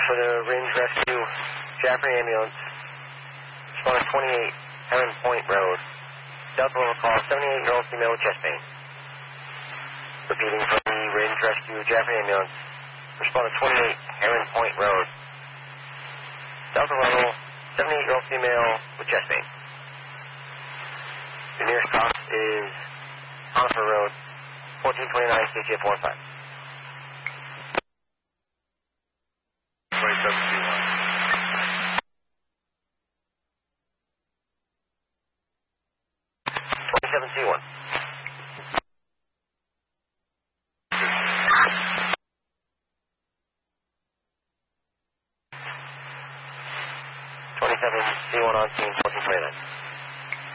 for the Ringe Rescue Jaffrey Ambulance. Respondent 28, Heron Point Road. Delta will call 78-year-old female with chest pain. Repeating for the Ringe Rescue Jaffrey Ambulance. Respondent 28, Heron Point Road. Delta level, 78-year-old female with chest pain. The nearest stop is Conifer Road, 1429 KTF 15. 27C1. 27C1 on scene, 1429.